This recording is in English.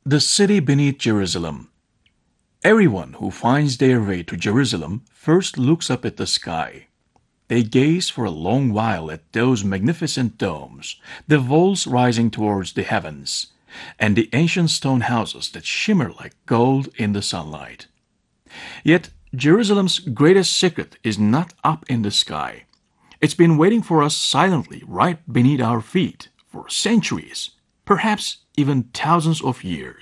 The city beneath Jerusalem. Everyone who finds their way to Jerusalem first looks up at the sky. They gaze for a long while at those magnificent domes, the walls rising towards the heavens, and the ancient stone houses that shimmer like gold in the sunlight. Yet, Jerusalem's greatest secret is not up in the sky. It's been waiting for us silently right beneath our feet for centuries, perhaps even thousands of years.